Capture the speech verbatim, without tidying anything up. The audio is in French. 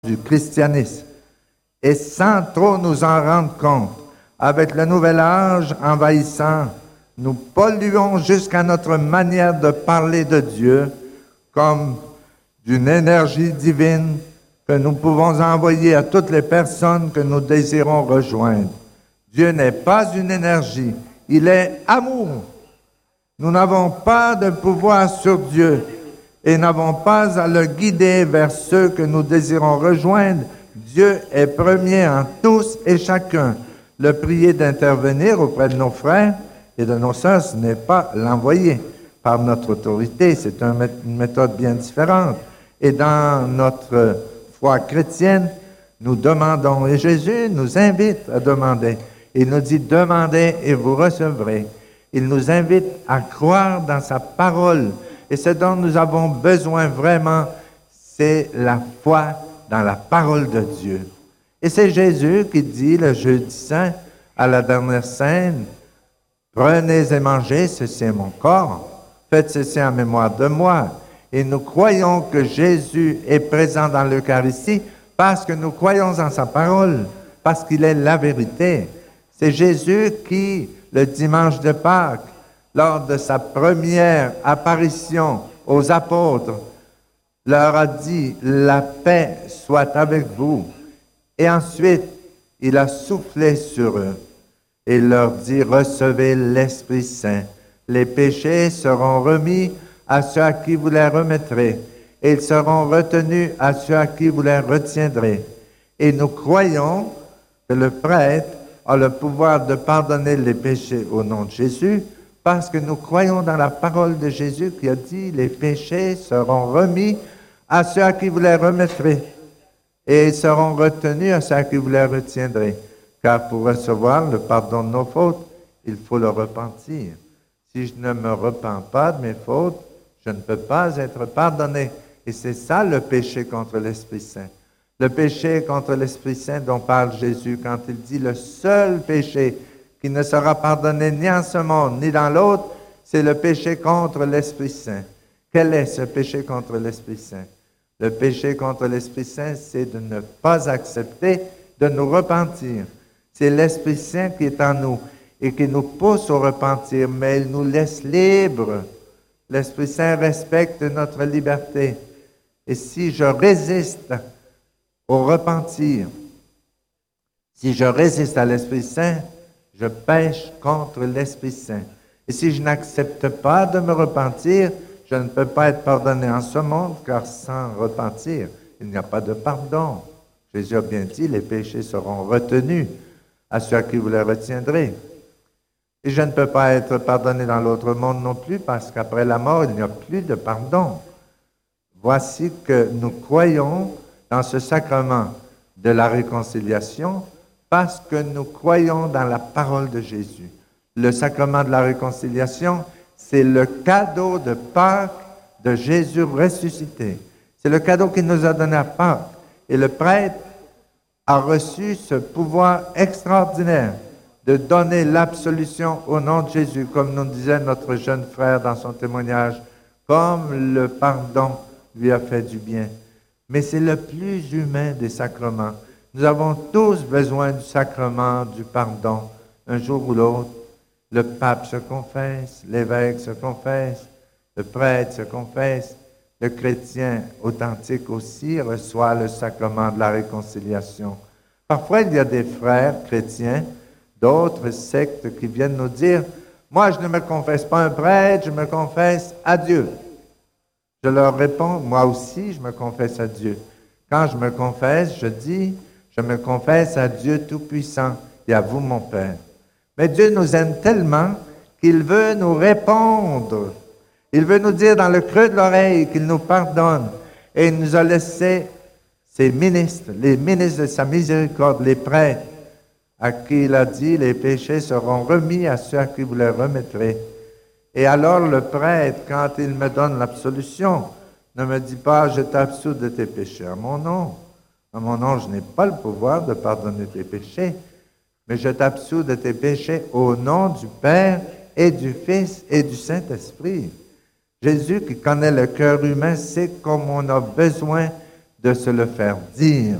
du christianisme. Et sans trop nous en rendre compte, avec le nouvel âge envahissant, nous polluons jusqu'à notre manière de parler de Dieu comme d'une énergie divine que nous pouvons envoyer à toutes les personnes que nous désirons rejoindre. Dieu n'est pas une énergie, il est amour. Nous n'avons pas de pouvoir sur Dieu et n'avons pas à le guider vers ceux que nous désirons rejoindre. Dieu est premier en tous et chacun. Le prier d'intervenir auprès de nos frères et de nos sœurs, ce n'est pas l'envoyer par notre autorité, c'est une méthode bien différente. Et dans notre foi chrétienne, nous demandons, et Jésus nous invite à demander. Il nous dit, demandez et vous recevrez. Il nous invite à croire dans sa parole. Et ce dont nous avons besoin vraiment, c'est la foi dans la parole de Dieu. Et c'est Jésus qui dit le jeudi saint, à la dernière scène, « Prenez et mangez, ceci est mon corps. Faites ceci en mémoire de moi. » Et nous croyons que Jésus est présent dans l'Eucharistie parce que nous croyons en sa parole, parce qu'il est la vérité. C'est Jésus qui, le dimanche de Pâques, lors de sa première apparition aux apôtres, leur a dit « La paix soit avec vous ». Et ensuite, il a soufflé sur eux et leur dit « Recevez l'Esprit Saint. Les péchés seront remis à ceux à qui vous les remettrez, et ils seront retenus à ceux à qui vous les retiendrez. » Et nous croyons que le prêtre a le pouvoir de pardonner les péchés au nom de Jésus, parce que nous croyons dans la parole de Jésus qui a dit « Les péchés seront remis à ceux à qui vous les remettrez, et ils seront retenus à ceux à qui vous les retiendrez. » Car pour recevoir le pardon de nos fautes, il faut le repentir. Si je ne me repens pas de mes fautes, je ne peux pas être pardonné. Et c'est ça le péché contre l'Esprit Saint. Le péché contre l'Esprit Saint dont parle Jésus quand il dit le seul péché qui ne sera pardonné ni en ce monde ni dans l'autre, c'est le péché contre l'Esprit Saint. Quel est ce péché contre l'Esprit Saint? Le péché contre l'Esprit Saint, c'est de ne pas accepter de nous repentir. C'est l'Esprit Saint qui est en nous et qui nous pousse au repentir, mais il nous laisse libres. L'Esprit Saint respecte notre liberté. Et si je résiste au repentir, si je résiste à l'Esprit Saint, je pêche contre l'Esprit Saint. Et si je n'accepte pas de me repentir, je ne peux pas être pardonné en ce monde, car sans repentir, il n'y a pas de pardon. Jésus a bien dit, les péchés seront retenus à ceux à qui vous les retiendrez. Et je ne peux pas être pardonné dans l'autre monde non plus, parce qu'après la mort, il n'y a plus de pardon. Voici que nous croyons dans ce sacrement de la réconciliation, parce que nous croyons dans la parole de Jésus. Le sacrement de la réconciliation, c'est le cadeau de Pâques de Jésus ressuscité. C'est le cadeau qu'il nous a donné à Pâques. Et le prêtre a reçu ce pouvoir extraordinaire de donner l'absolution au nom de Jésus, comme nous disait notre jeune frère dans son témoignage, comme le pardon lui a fait du bien. Mais c'est le plus humain des sacrements. Nous avons tous besoin du sacrement du pardon, un jour ou l'autre. Le pape se confesse, l'évêque se confesse, le prêtre se confesse, le chrétien authentique aussi reçoit le sacrement de la réconciliation. Parfois, il y a des frères chrétiens d'autres sectes qui viennent nous dire « Moi, je ne me confesse pas à un prêtre, je me confesse à Dieu. » Je leur réponds « Moi aussi, je me confesse à Dieu. Quand je me confesse, je dis « Je me confesse à Dieu Tout-Puissant et à vous, mon Père. » Mais Dieu nous aime tellement qu'il veut nous répondre. Il veut nous dire dans le creux de l'oreille qu'il nous pardonne. Et il nous a laissé ses ministres, les ministres de sa miséricorde, les prêtres, à qui il a dit, les péchés seront remis à ceux à qui vous les remettrez. Et alors le prêtre, quand il me donne l'absolution, ne me dit pas, je t'absous de tes péchés à mon nom. À mon nom, je n'ai pas le pouvoir de pardonner tes péchés, mais je t'absous de tes péchés au nom du Père et du Fils et du Saint-Esprit. Jésus, qui connaît le cœur humain, sait comme on a besoin de se le faire dire.